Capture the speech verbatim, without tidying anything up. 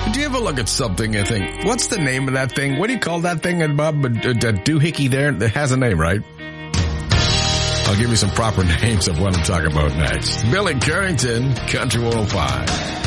Do you ever look at something and think, what's the name of that thing? What do you call that thing, Bob? A, a, a doohickey there? It has a name, right? I'll give you some proper names of what I'm talking about next. Billy Currington, Country one oh five.